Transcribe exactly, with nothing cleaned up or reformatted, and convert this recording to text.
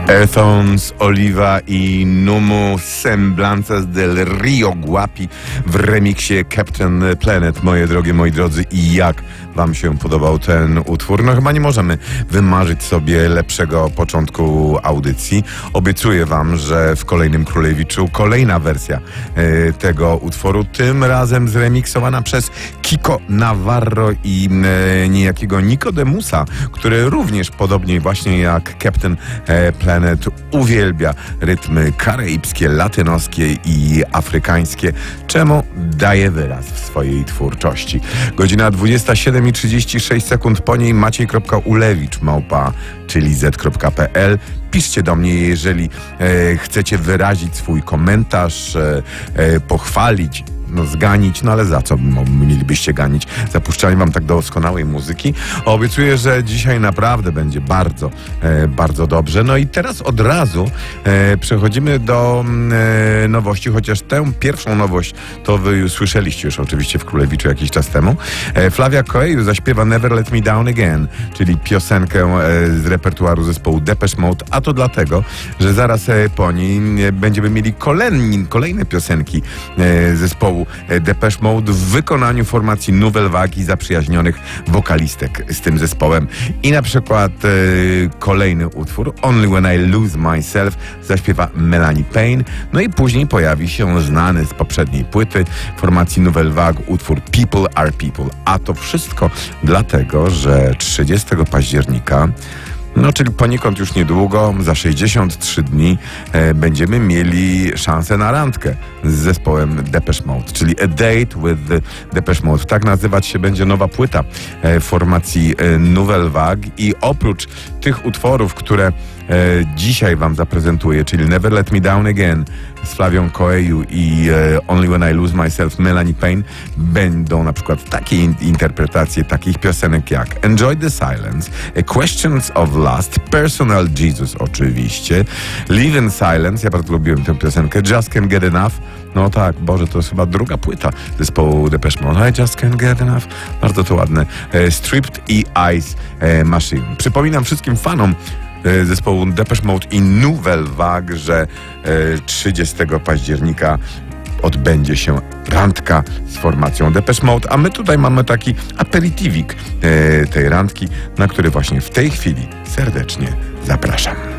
Earthons, Oliva i Numu Semblanzas del Rio Guapi w remiksie Captain Planet. Moje drogie, moi drodzy, i jak wam się podobał ten utwór? No chyba nie możemy wymarzyć sobie lepszego początku audycji. Obiecuję wam, że w kolejnym Królewiczu kolejna wersja e, tego utworu, tym razem zremiksowana przez Kiko Navarro i e, niejakiego Nikodemusa, który również podobnie właśnie jak Captain e, Planet uwielbia rytmy karaibskie, latynoskie i afrykańskie, czemu daje wyraz w swojej twórczości. Godzina dwudziesta siedem i trzydzieści sześć sekund, po niej maciej.ulewicz małpa, czyli z kropka p l. Piszcie do mnie, jeżeli e, chcecie wyrazić swój komentarz, e, e, pochwalić, no zganić, no ale za co mielibyście ganić? Zapuszczanie wam tak doskonałej muzyki. Obiecuję, że dzisiaj naprawdę będzie bardzo, e, bardzo dobrze. No i teraz od razu e, przechodzimy do e, nowości, chociaż tę pierwszą nowość to wy już słyszeliście już oczywiście w Królewiczu jakiś czas temu. E, Flavia Coelho zaśpiewa Never Let Me Down Again, czyli piosenkę e, z repertuaru zespołu Depeche Mode, a to dlatego, że zaraz e, po niej e, będziemy mieli kolejne, kolejne piosenki e, zespołu Depeche Mode w wykonaniu formacji Nouvelle Vague i zaprzyjaźnionych wokalistek z tym zespołem. I na przykład e, kolejny utwór Only When I Lose Myself zaśpiewa Melanie Payne. No i później pojawi się znany z poprzedniej płyty formacji Nouvelle Vague utwór People Are People. A to wszystko dlatego, że trzydziestego października, no czyli poniekąd już niedługo, za sześćdziesiąt trzy dni e, będziemy mieli szansę na randkę z zespołem Depeche Mode, czyli A Date with the Depeche Mode. Tak nazywać się będzie nowa płyta e, formacji e, Nouvelle Vague i oprócz tych utworów, które e, dzisiaj wam zaprezentuję, czyli Never Let Me Down Again z Flavią Coelho i e, Only When I Lose Myself Melanie Payne, będą na przykład takie in- interpretacje takich piosenek jak Enjoy the Silence, A Questions of Lust, Personal Jesus oczywiście, Live in Silence, ja bardzo lubiłem tę piosenkę, Just Can't Get Enough. No tak, Boże, to jest chyba druga płyta zespołu Depeche Mode. I Just Can't Get Enough. Bardzo to ładne. E, Stripped i Ice e, Machine. Przypominam wszystkim fanom e, zespołu Depeche Mode i Nouvelle Vague, że e, trzydziestego października odbędzie się randka z formacją Depeche Mode, a my tutaj mamy taki aperitiwik e, tej randki, na który właśnie w tej chwili serdecznie zapraszam.